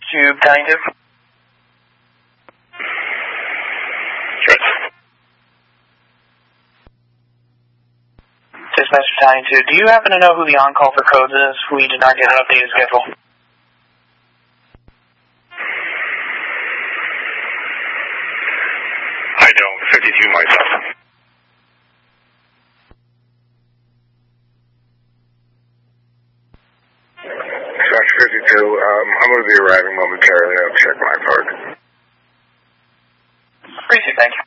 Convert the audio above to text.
Tube Battalion 2. Good. Dispatch Battalion 2, do you happen to know who the on-call for codes is? We did not get an updated schedule. I don't. 52 myself. Dispatch 52, I'm going to be arriving momentarily. I'll check my part. Appreciate it, thank you.